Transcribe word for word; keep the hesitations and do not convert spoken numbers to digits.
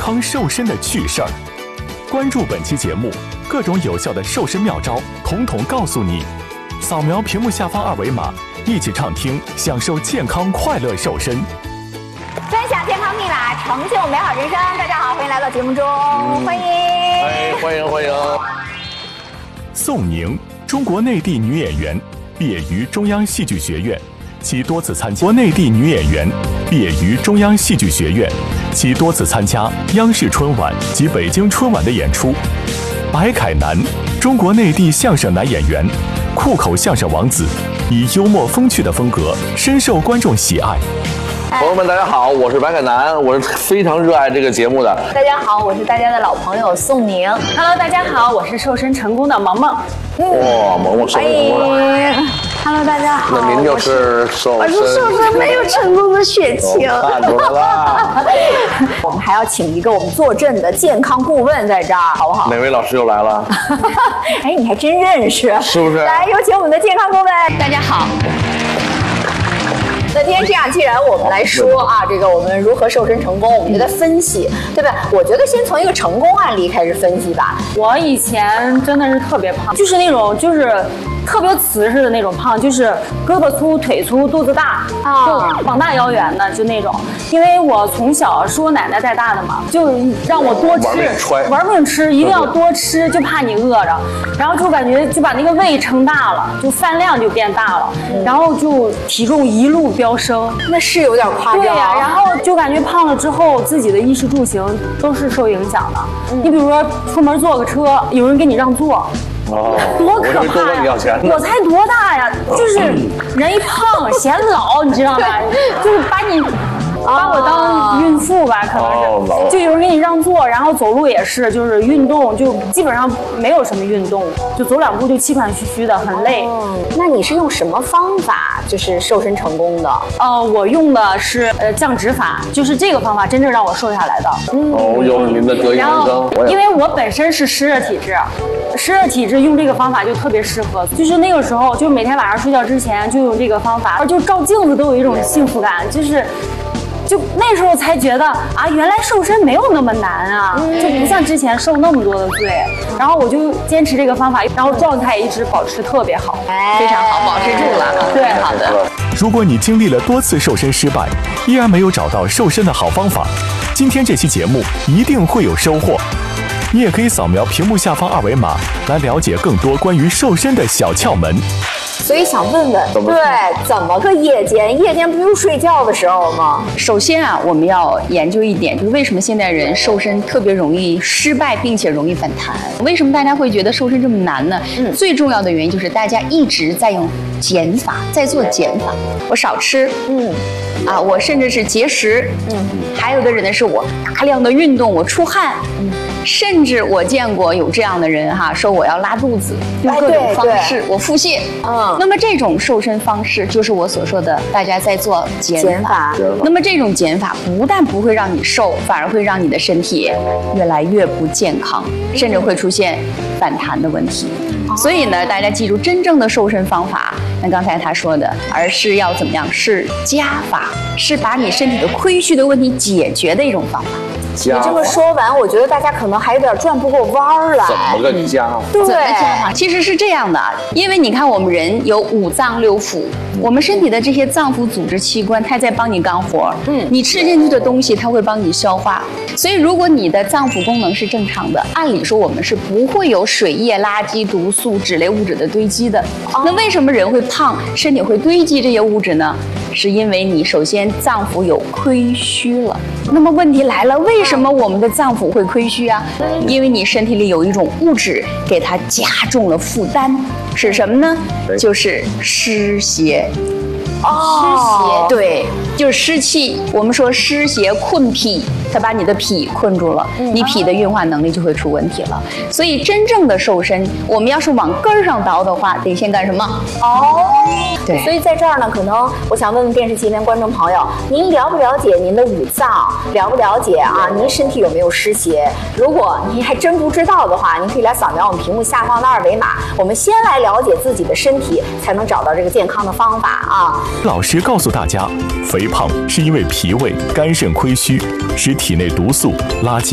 康瘦身的趣事儿。关注本期节目，各种有效的瘦身妙招，统统告诉你。扫描屏幕下方二维码，一起畅听，享受健康快乐瘦身。 分享健康密码，成就美好人生。大家好，欢迎来到节目中，嗯、欢迎， 哎，欢迎欢迎。 宋宁，中国内地女演员，毕业于中央戏剧学院，其多次参加国内地女演员，毕业于中央戏剧学院，其多次参加央视春晚及北京春晚的演出。白凯南，中国内地相声男演员，酷口相声王子，以幽默风趣的风格深受观众喜爱。 朋友们，大家好，我是白凯南，我是非常热爱这个节目的。 大家好，我是大家的老朋友宋宁。 Hello， 大家好，我是瘦身成功的萌萌。 哇，萌萌瘦身成功了。 Hello， 大家好。 那您就是瘦身。 我是瘦身没有成功的雪晴。 看出来了。 我们还要请一个我们坐镇的健康顾问在这儿，好不好？ 哪位老师又来了？ 哎，你还真认识， 是不是？ 来，有请我们的健康顾问。 大家好。 那今天这样，既然我们来说啊，这个我们如何瘦身成功，我们就在分析，对吧？我觉得先从一个成功案例开始分析吧。 我以前真的是特别胖，就是那种就是特别瓷实的那种胖，就是胳膊粗、腿粗、肚子大， 啊、 就膀大腰圆的，就那种。因为我从小是我奶奶带大的嘛，就让我多吃，玩命吃，一定要多吃，就怕你饿着。然后就感觉就把那个胃撑大了，就饭量就变大了，嗯、然后就体重一路飙升， 那是有点夸张。 对呀、啊，然后就感觉胖了之后，自己的衣食住行都是受影响的。嗯、你比如说出门坐个车，有人给你让座。 哦， 多可怕呀！我才多大呀？就是人一胖显老，你知道吗？就是把你把我当孕妇吧，可能是。就有人给你让座，然后走路也是，就是运动就基本上没有什么运动，就走两步就气喘吁吁的，很累。 嗯，那你是用什么方法就是瘦身成功的？ 呃，我用的是呃降脂法，就是这个方法真正让我瘦下来的。 嗯，哦，又是您的得意人生。 因为我本身是湿热体质。湿热体质用这个方法就特别适合，就是那个时候，就每天晚上睡觉之前就用这个方法，就照镜子都有一种幸福感，就是，就那时候才觉得啊，原来瘦身没有那么难啊，就不像之前受那么多的罪。然后我就坚持这个方法，然后状态一直保持特别好，非常好，保持住了，对，好的。 如果你经历了多次瘦身失败，依然没有找到瘦身的好方法，今天这期节目一定会有收获。你也可以扫描屏幕下方二维码来了解更多关于瘦身的小窍门。 所以想问问，对，怎么个夜间？夜间不用睡觉的时候吗？ 首先啊，我们要研究一点，就是为什么现代人瘦身特别容易失败，并且容易反弹？为什么大家会觉得瘦身这么难呢？嗯，最重要的原因就是大家一直在用减法，在做减法。我少吃，嗯，啊，我甚至是节食，嗯，还有的人呢是我大量的运动，我出汗，嗯。甚至我见过有这样的人哈，说我要拉肚子，用各种方式，我腹泻。嗯，那么这种瘦身方式就是我所说的，大家在做减法。那么这种减法不但不会让你瘦，反而会让你的身体越来越不健康，甚至会出现反弹的问题。所以呢，大家记住，真正的瘦身方法，像刚才他说的，而是要怎么样？是加法，是把你身体的亏虚的问题解决的一种方法。 你这么说完，我觉得大家可能还有点转不过弯儿来。 怎么个加法？ 对， 怎么加法？其实是这样的，因为你看我们人有五脏六腑，我们身体的这些脏腑组织器官，它在帮你干活。嗯，你吃进去的东西，它会帮你消化。所以，如果你的脏腑功能是正常的，按理说我们是不会有水液、垃圾、毒素、脂类物质的堆积的。哦、那为什么人会胖，身体会堆积这些物质呢？是因为你首先脏腑有亏虚了。那么问题来了，为什么我们的脏腑会亏虚啊？因为你身体里有一种物质给它加重了负担，是什么呢？就是湿邪。哦，湿邪，对，就是湿气。我们说湿邪困脾，它把你的脾困住了，你脾的运化能力就会出问题了。所以真正的瘦身，我们要是往根儿上倒的话，得先干什么？哦，对。 所以在这儿呢，可能我想问问电视机前观众朋友，您了不了解您的五脏？了不了解啊？您身体有没有湿邪？如果您还真不知道的话，您可以来扫描我们屏幕下方的二维码。我们先来了解自己的身体，才能找到这个健康的方法啊。 老师告诉大家，肥胖是因为脾胃、肝肾亏虚，使体内毒素、垃圾